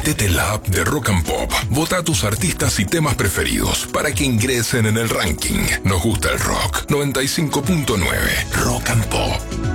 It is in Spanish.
Metete en la app de Rock and Pop, vota a tus artistas y temas preferidos para que ingresen en el ranking. Nos gusta el rock. 95.9 Rock and Pop.